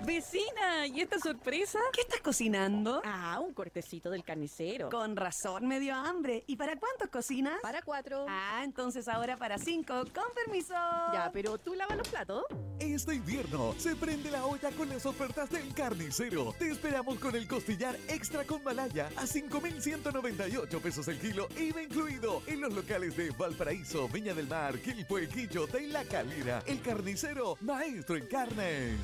Vecina, ¿y esta sorpresa? ¿Qué estás cocinando? Ah, un cortecito del carnicero. Con razón me dio hambre. ¿Y para cuántos cocinas? Para 4. Ah, entonces ahora para 5. Con permiso. Ya, pero tú lavas los platos. Este invierno se prende la olla con las ofertas del carnicero. Te esperamos con el costillar extra con malaya a 5.198 pesos el kilo, IVA incluido, en los locales de Valparaíso, Viña del Mar, Quilpué, Quillota y La Calera. El carnicero, maestro en carnes.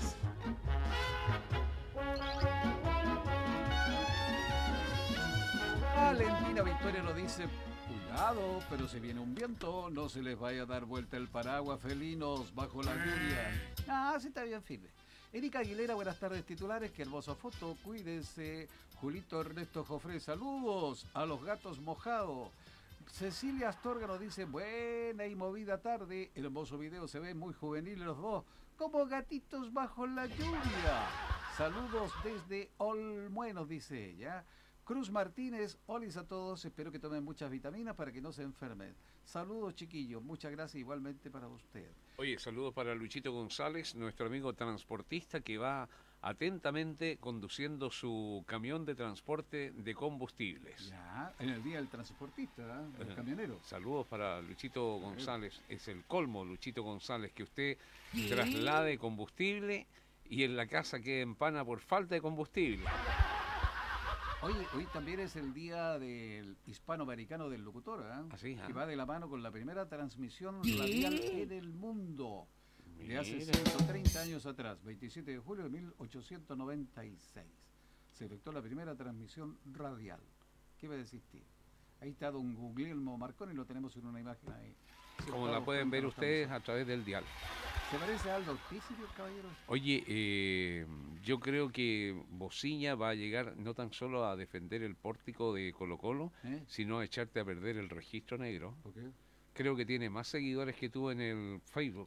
Valentina Victoria nos dice: cuidado, pero si viene un viento, no se les vaya a dar vuelta el paraguas, felinos, bajo la lluvia. Ah, sí está bien firme. Erika Aguilera, buenas tardes titulares, qué hermosa foto, cuídense. Julito Ernesto Jofré, saludos a los gatos mojados. Cecilia Astorga nos dice: buena y movida tarde, el hermoso video, se ven muy juveniles los dos, como gatitos bajo la lluvia. Saludos desde Olmué, nos dice ella. Cruz Martínez, olis a todos, espero que tomen muchas vitaminas para que no se enfermen. Saludos, chiquillos, muchas gracias igualmente para usted. Oye, saludos para Luchito González, nuestro amigo transportista que va atentamente conduciendo su camión de transporte de combustibles. Ya, en el día del transportista, del camionero. Saludos para Luchito González, es el colmo, Luchito González, que usted traslade combustible y en la casa quede en pana por falta de combustible. Oye, hoy también es el día del hispanoamericano del locutor, ¿eh? Así, que va de la mano con la primera transmisión radial en el mundo. De hace Mira. 130 años atrás, 27 de julio de 1896. Se efectuó la primera transmisión radial. ¿Qué va a existir? Ahí está don Guglielmo Marconi, lo tenemos en una imagen ahí. Como la pueden ver ustedes a través del dial. ¿Se parece a Aldo Ortiz, caballero? Oye, yo creo que Bociña va a llegar no tan solo a defender el pórtico de Colo-Colo, sino a echarte a perder el registro negro. ¿Por qué? Creo que tiene más seguidores que tú en el Facebook.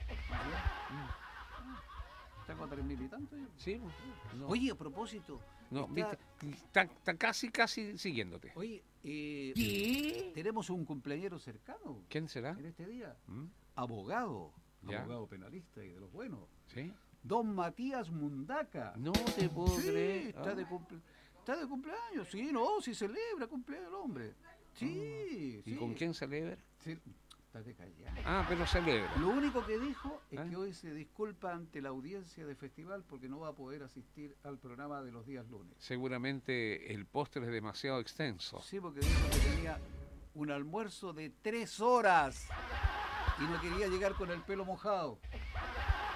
¿Está con 3.000 y tanto? Sí. No. Oye, a propósito. No, está- viste, está casi siguiéndote. Oye, tenemos un cumpleañero cercano. ¿Quién será? En este día. ¿Mm? Abogado. Ya. Abogado penalista y de los buenos. ¿Sí? Don Matías Mundaca. No te puedo Sí, creer. está de cumpleaños. Sí, no, sí celebra cumpleaños el hombre. Sí, ¿Y sí. con quién celebra? Sí, estate callado. Ah, pero celebra. Lo único que dijo es ¿Ah? que hoy se disculpa ante la audiencia de festival porque no va a poder asistir al programa de los días lunes. Seguramente el postre es demasiado extenso. Sí, porque dijo que tenía un almuerzo de 3 horas y no quería llegar con el pelo mojado.